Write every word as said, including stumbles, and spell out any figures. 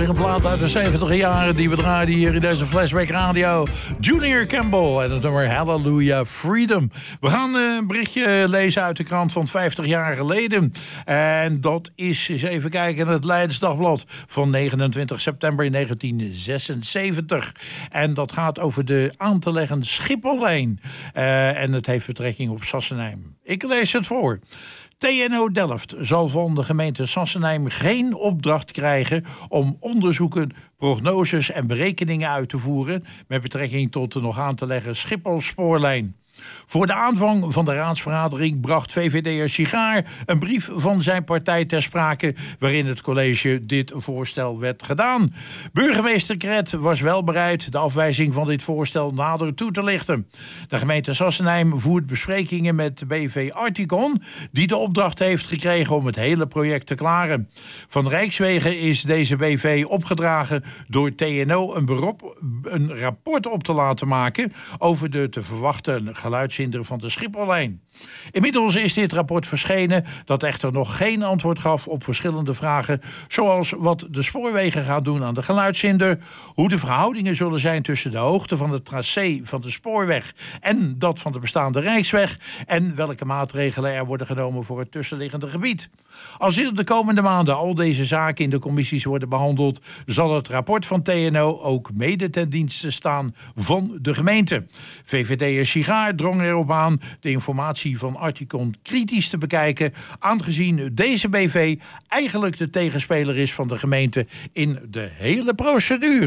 weer een plaat uit de zeventig jaren die we draaien hier in deze Flashback Radio. Junior Campbell en het nummer Hallelujah Freedom. We gaan een berichtje lezen uit de krant van vijftig jaar geleden. En dat is, eens even kijken, het Leidens Dagblad van negenentwintig september negentien zesenzeventig. En dat gaat over de aan te leggen Schiphollijn. Uh, en het heeft betrekking op Sassenheim. Ik lees het voor. T N O Delft zal van de gemeente Sassenheim geen opdracht krijgen om onderzoeken, prognoses en berekeningen uit te voeren met betrekking tot de nog aan te leggen Schiphol-spoorlijn. Voor de aanvang van de raadsvergadering bracht V V D'er Sigaar een brief van zijn partij ter sprake waarin het college dit voorstel werd gedaan. Burgemeester Kret was wel bereid de afwijzing van dit voorstel nader toe te lichten. De gemeente Sassenheim voert besprekingen met de B V Articon, die de opdracht heeft gekregen om het hele project te klaren. Van Rijkswegen is deze B V opgedragen door T N O een, beroep, een rapport op te laten maken over de te verwachten geluidshinder van de Schiphollijn. Inmiddels is dit rapport verschenen dat echter nog geen antwoord gaf op verschillende vragen, zoals wat de spoorwegen gaat doen aan de geluidshinder, hoe de verhoudingen zullen zijn tussen de hoogte van het tracé van de spoorweg en dat van de bestaande Rijksweg en welke maatregelen er worden genomen voor het tussenliggende gebied. Als in de komende maanden al deze zaken in de commissies worden behandeld, zal het rapport van T N O ook mede ten dienste staan van de gemeente. V V D'er Sigaar drong erop aan de informatie van Articon kritisch te bekijken, aangezien deze B V eigenlijk de tegenspeler is van de gemeente in de hele procedure.